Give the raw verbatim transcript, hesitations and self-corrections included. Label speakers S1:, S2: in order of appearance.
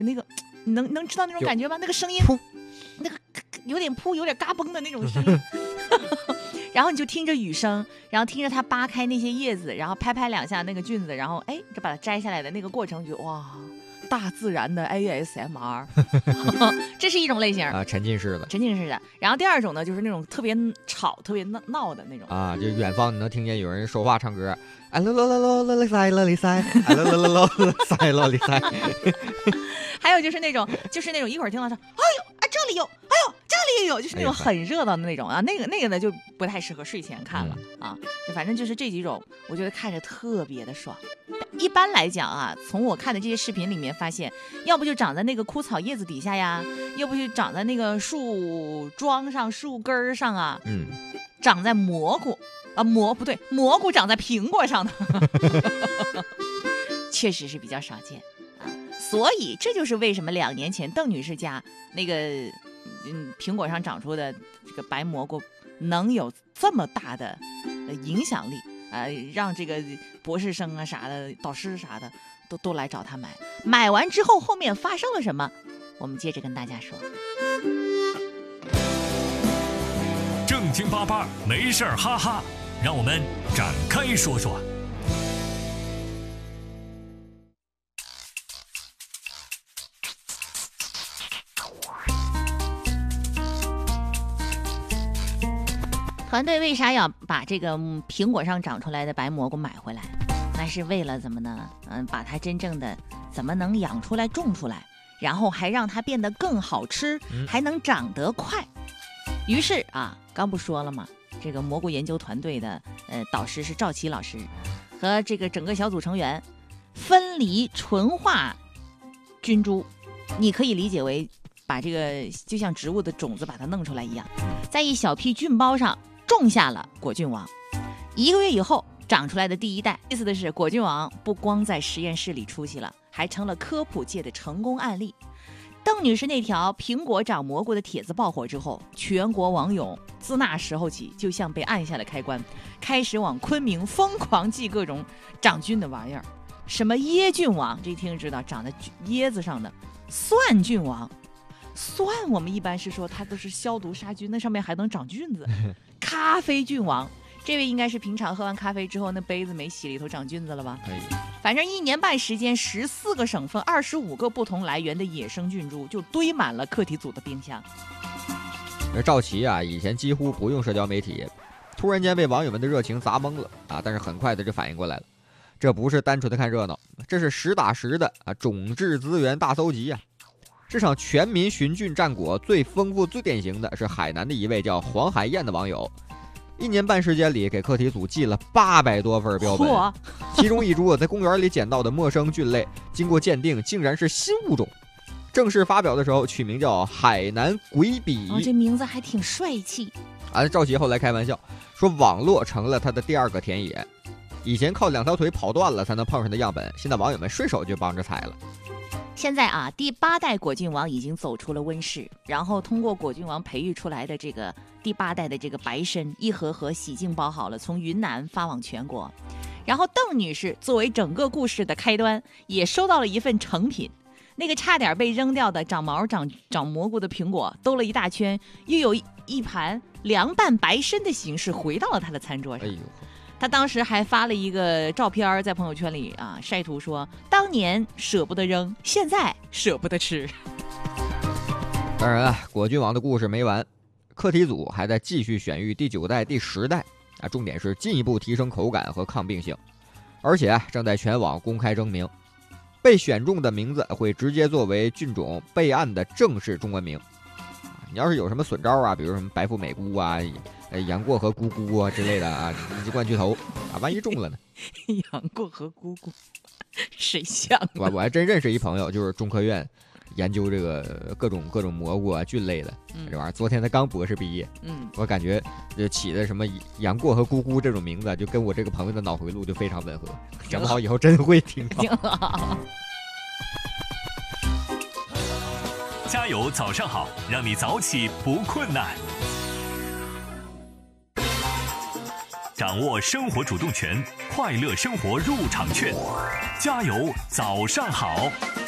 S1: 那个你能能知道那种感觉吗？那个声音，那个有点扑，有点嘎嘣的那种声音。然后你就听着雨声，然后听着它扒开那些叶子，然后拍拍两下那个菌子，然后哎，就把它摘下来的那个过程，就哇，大自然的 A S M R， 这是一种类型
S2: 啊，沉浸式的，
S1: 沉浸式的。然后第二种呢，就是那种特别吵、特别闹闹的那种
S2: 啊，就远方你能听见有人说话唱歌，哎喽喽喽喽喽哩塞喽哩塞，哎喽喽喽喽喽塞喽哩塞。
S1: 还有就是那种，就是那种一会儿听到说，哎呦，啊这里有，哎呦这里也有，就是那种很热闹的那种啊，那个那个呢就不太适合睡前看了、嗯、啊，就反正就是这几种，我觉得看着特别的爽。一般来讲啊，从我看的这些视频里面发现，要不就长在那个枯草叶子底下呀，要不就长在那个树桩上、树根上啊，
S2: 嗯，
S1: 长在蘑菇啊蘑不对，蘑菇长在苹果上的，确实是比较少见。所以这就是为什么两年前邓女士家那个嗯苹果上长出的这个白蘑菇能有这么大的影响力，呃，让这个博士生啊啥的、导师啥的都都来找他买。买完之后，后面发生了什么？我们接着跟大家说。
S3: 正经八八，没事儿哈哈，让我们展开说说。
S1: 团队为啥要把这个苹果上长出来的白蘑菇买回来？那是为了怎么呢？嗯，把它真正的怎么能养出来、种出来，然后还让它变得更好吃，还能长得快。于是啊，刚不说了吗？这个蘑菇研究团队的呃导师是赵琦老师，和这个整个小组成员分离纯化菌株，你可以理解为把这个就像植物的种子把它弄出来一样，在一小批菌包上种下了果菌王。一个月以后长出来的第一代，意思的是果菌王不光在实验室里出息了，还成了科普界的成功案例。邓女士那条苹果长蘑菇的帖子爆火之后，全国网友自那时候起就像被按下了开关，开始往昆明疯狂寄各种长菌的玩意儿，什么椰菌王，这一听就知道长在椰子上的；蒜菌王，蒜我们一般是说它都是消毒杀菌，那上面还能长菌子。咖啡菌王，这位应该是平常喝完咖啡之后那杯子没洗里头长菌子了吧？反正一年半时间，十四个省份二十五个不同来源的野生菌株就堆满了课题组的冰箱。
S2: 而赵琦啊，以前几乎不用社交媒体，突然间被网友们的热情砸懵了啊！但是很快的就反应过来了，这不是单纯的看热闹，这是实打实的啊种质资源大搜集啊！这场全民寻菌战果最丰富、最典型的是海南的一位叫黄海燕的网友，一年半时间里给课题组寄了八百多份标本，其中一株在公园里捡到的陌生菌类，经过鉴定竟然是新物种。正式发表的时候取名叫海南鬼笔，
S1: 哦，这名字还挺帅气。
S2: 啊，赵琦后来开玩笑说，网络成了他的第二个田野。以前靠两条腿跑断了才能碰上的样本，现在网友们顺手就帮着采了。
S1: 现在啊，第八代果菌王已经走出了温室，然后通过果菌王培育出来的这个第八代的这个白参，一盒盒洗净包好了，从云南发往全国。然后邓女士作为整个故事的开端，也收到了一份成品，那个差点被扔掉的长毛长长蘑菇的苹果，兜了一大圈，又有一盘凉拌白参的形式回到了她的餐桌上。哎呦，他当时还发了一个照片在朋友圈里啊晒图说，当年舍不得扔，现在舍不得吃。
S2: 当然啊，果菌王的故事没完，课题组还在继续选育第九代、第十代啊，重点是进一步提升口感和抗病性，而且正在全网公开征名，被选中的名字会直接作为菌种备案的正式中文名。你要是有什么损招啊，比如什么白富美菇啊、杨过和姑姑啊之类的啊，你就灌巨头啊，万一中了呢？
S1: 杨过和姑姑，谁像啊？
S2: 我我还真认识一朋友，就是中科院研究这个各种各种蘑菇啊、菌类的、嗯、这玩意儿。昨天他刚博士毕业，嗯，我感觉就起的什么杨过和姑姑这种名字，就跟我这个朋友的脑回路就非常吻合，讲不好以后真会听到。
S3: 加油早上好，让你早起不困难。掌握生活主动权，快乐生活入场券。加油早上好。